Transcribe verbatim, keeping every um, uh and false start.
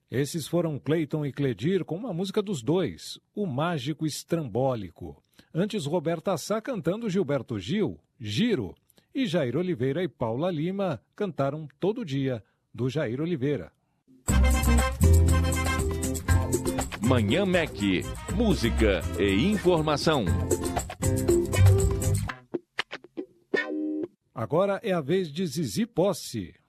Esses foram Cleiton e Cledir com uma música dos dois, O Mágico Estrambólico. Antes, Roberta Sá cantando Gilberto Gil, Giro. E Jair Oliveira e Paula Lima cantaram Todo Dia, do Jair Oliveira. Manhã Mac, música e informação. Agora é a vez de Zizi Posse.